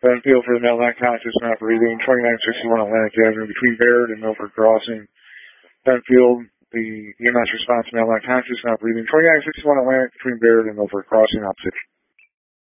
Benfield for the Mailback Conscious Not Breathing, 2961 Atlantic Avenue between Baird and Milford Crossing. Benfield, the EMS response Mailback Conscious Not Breathing, 2961 Atlantic between Baird and Milford Crossing, opposite